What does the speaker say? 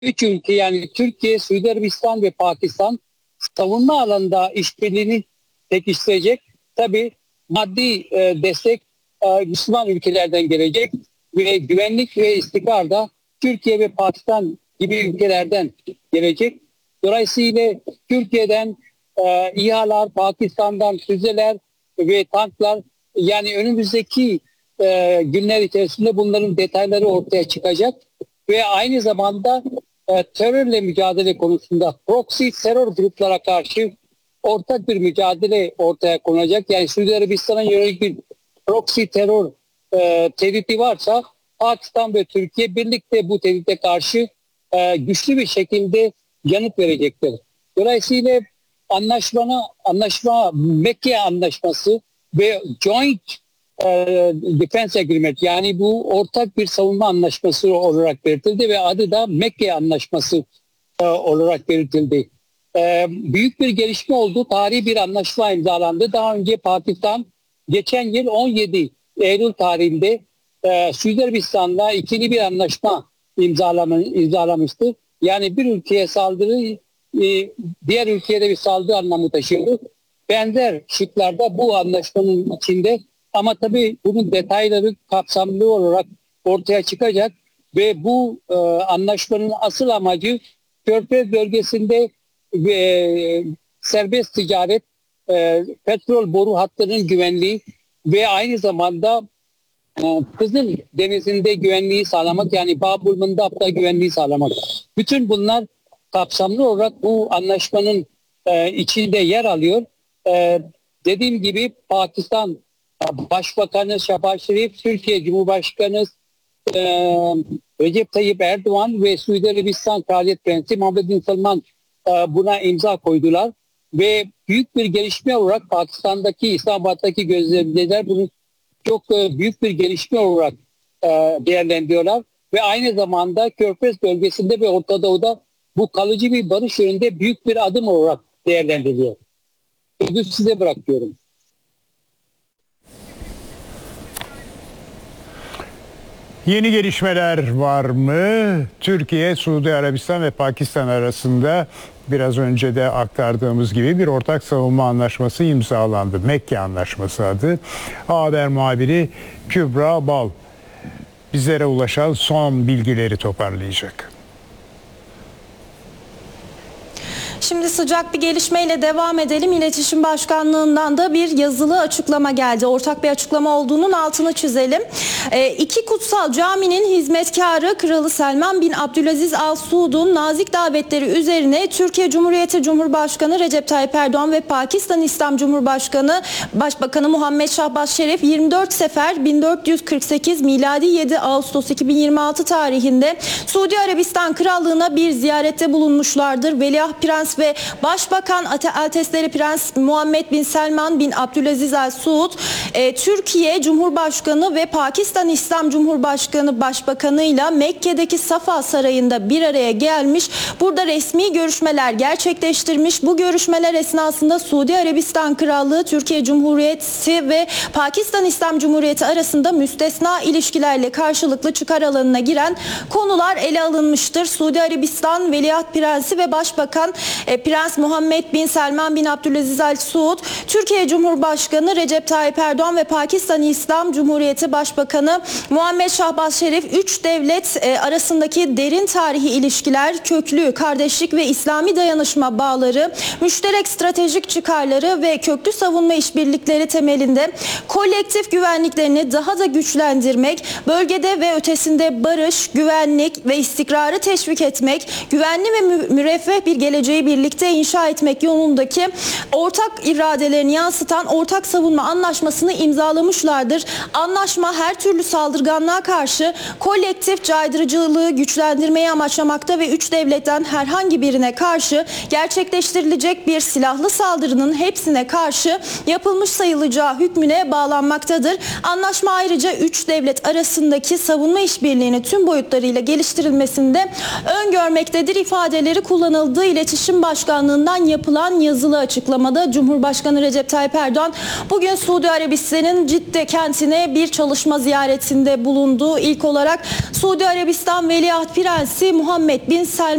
üç ülke yani Türkiye, Suudi Arabistan ve Pakistan savunma alanında işbirliğini pekiştirecek. Tabii maddi destek Müslüman ülkelerden gelecek ve güvenlik ve istikrar da Türkiye ve Pakistan gibi ülkelerden gelecek. Dolayısıyla Türkiye'den İHA'lar, Pakistan'dan füzeler ve tanklar, yani önümüzdeki günler içerisinde bunların detayları ortaya çıkacak ve aynı zamanda terörle mücadele konusunda proxy terör gruplara karşı ortak bir mücadele ortaya konacak. Yani Suudi Arabistan'a yönelik bir proxy terör tehdidi varsa Pakistan ve Türkiye birlikte bu tehdide karşı güçlü bir şekilde yanıt verecektir. Dolayısıyla anlaşma Mekke Anlaşması ve Joint Defense Agreement, yani bu ortak bir savunma anlaşması olarak belirtildi ve adı da Mekke Anlaşması olarak belirtildi. Büyük bir gelişme oldu. Tarihi bir anlaşma imzalandı. Daha önce Pakistan geçen yıl 17 Eylül tarihinde Suudi Arabistan'la ikili bir anlaşma imzalamıştı. Yani bir ülkeye saldırı diğer ülkeye de bir saldırı anlamı taşıyordu. Benzer şıklarda bu anlaşmanın içinde, ama tabii bunun detayları kapsamlı olarak ortaya çıkacak ve bu anlaşmanın asıl amacı Körfez bölgesinde serbest ticaret, petrol boru hattının güvenliği ve aynı zamanda Kızıl Denizi'nde güvenliği sağlamak, yani Bab-ül Mandab'da güvenliği sağlamak. Bütün bunlar kapsamlı olarak bu anlaşmanın içinde yer alıyor. Dediğim gibi Pakistan Başbakanı Şehbaz Şerif, Türkiye Cumhurbaşkanı Recep Tayyip Erdoğan ve Suudi Arabistan Kraliyet Prensi Muhammed Bin Salman buna imza koydular ve büyük bir gelişme olarak Pakistan'daki, İslamabad'daki gözlemciler bunu çok büyük bir gelişme olarak değerlendiriyorlar ve aynı zamanda Körfez bölgesinde ve Orta Doğu'da bu kalıcı bir barış yönünde büyük bir adım olarak değerlendiriliyor. Sözü size bırakıyorum. Yeni gelişmeler var mı? Türkiye, Suudi Arabistan ve Pakistan arasında biraz önce de aktardığımız gibi bir ortak savunma anlaşması imzalandı. Mekke Anlaşması adı. Haber muhabiri Kübra Bal bizlere ulaşan son bilgileri toparlayacak. Şimdi sıcak bir gelişmeyle devam edelim. İletişim Başkanlığı'ndan da bir yazılı açıklama geldi. Ortak bir açıklama olduğunun altını çizelim. İki kutsal caminin hizmetkarı Kralı Selman bin Abdülaziz Al Suud'un nazik davetleri üzerine Türkiye Cumhuriyeti Cumhurbaşkanı Recep Tayyip Erdoğan ve Pakistan İslam Cumhurbaşkanı Başbakanı Muhammed Şahbaz Şerif 24 sefer 1448 miladi 7 Ağustos 2026 tarihinde Suudi Arabistan Krallığı'na bir ziyarette bulunmuşlardır. Veliaht Prens ve Başbakan Altesleri Prens Muhammed Bin Selman bin Abdülaziz Al Suud, Türkiye Cumhurbaşkanı ve Pakistan İslam Cumhurbaşkanı Başbakanı'yla Mekke'deki Safa Sarayı'nda bir araya gelmiş. Burada resmi görüşmeler gerçekleştirmiş. Bu görüşmeler esnasında Suudi Arabistan Krallığı, Türkiye Cumhuriyeti ve Pakistan İslam Cumhuriyeti arasında müstesna ilişkilerle karşılıklı çıkar alanına giren konular ele alınmıştır. Suudi Arabistan Veliaht Prensi ve Başbakan Prens Muhammed Bin Selman Bin Abdülaziz Al Suud, Türkiye Cumhurbaşkanı Recep Tayyip Erdoğan ve Pakistan İslam Cumhuriyeti Başbakanı Muhammed Şahbaz Şerif, üç devlet arasındaki derin tarihi ilişkiler, köklü kardeşlik ve İslami dayanışma bağları, müşterek stratejik çıkarları ve köklü savunma işbirlikleri temelinde kolektif güvenliklerini daha da güçlendirmek, bölgede ve ötesinde barış, güvenlik ve istikrarı teşvik etmek, güvenli ve müreffeh bir geleceği birlikte inşa etmek yolundaki ortak iradelerini yansıtan ortak savunma anlaşmasını imzalamışlardır. Anlaşma her türlü saldırganlığa karşı kolektif caydırıcılığı güçlendirmeyi amaçlamakta ve üç devletten herhangi birine karşı gerçekleştirilecek bir silahlı saldırının hepsine karşı yapılmış sayılacağı hükmüne bağlanmaktadır. Anlaşma ayrıca üç devlet arasındaki savunma işbirliğini tüm boyutlarıyla geliştirilmesinde öngörmektedir ifadeleri kullanıldığı İletişim İletişim Başkanlığı'ndan yapılan yazılı açıklamada Cumhurbaşkanı Recep Tayyip Erdoğan bugün Suudi Arabistan'ın Cidde kentine bir çalışma ziyaretinde bulundu. İlk olarak Suudi Arabistan Veliaht Prensi Muhammed Bin Selman